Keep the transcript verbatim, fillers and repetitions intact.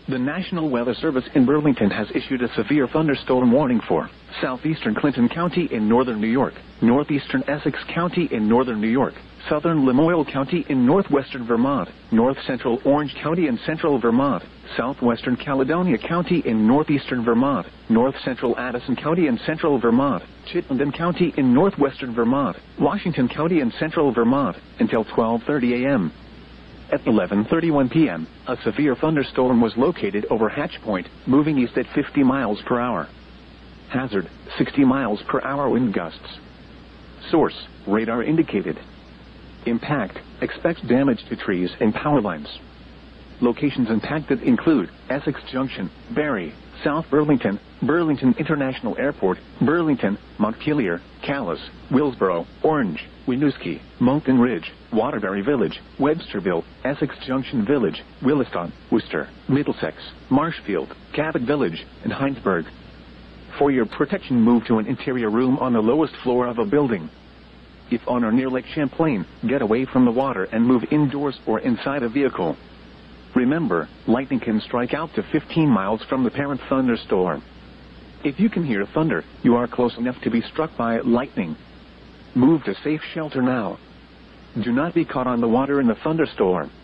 The National Weather Service in Burlington has issued a severe thunderstorm warning for southeastern Clinton County in northern New York, northeastern Essex County in northern New York, southern Lamoille County in northwestern Vermont, north-central Orange County in central Vermont, southwestern Caledonia County in northeastern Vermont, north-central Addison County in central Vermont, Chittenden County in northwestern Vermont, Washington County in central Vermont, until twelve thirty a m At eleven thirty-one p m, a severe thunderstorm was located over Hatch Point, moving east at fifty miles per hour. Hazard, sixty miles per hour wind gusts. Source, radar indicated. Impact, expects damage to trees and power lines. Locations impacted include Essex Junction, Barry, South Burlington, Burlington International Airport, Burlington, Montpelier, Calais, Willsboro, Orange, Winooski, Moncton Ridge, Waterbury Village, Websterville, Essex Junction Village, Williston, Worcester, Middlesex, Marshfield, Cabot Village, and Heinsberg. For your protection, move to an interior room on the lowest floor of a building. If on or near Lake Champlain, get away from the water and move indoors or inside a vehicle. Remember, lightning can strike out to fifteen miles from the parent thunderstorm. If you can hear thunder, you are close enough to be struck by lightning. Move to safe shelter now. Do not be caught on the water in the thunderstorm.